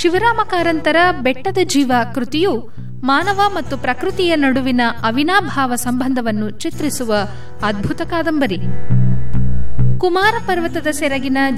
ಶಿವರಾಮ ಕಾರಂತರ ಬೆಟ್ಟದ ಜೀವ ಕೃತಿಯು ಮಾನವ ಮತ್ತು ಪ್ರಕೃತಿಯ ನಡುವಿನ ಅವಿನಾಭಾವ ಸಂಬಂಧವನ್ನು ಚಿತ್ರಿಸುವ ಅದ್ಭುತ ಕಾದಂಬರಿ. ಕುಮಾರ ಪರ್ವತದ ಸೆರಗಿನ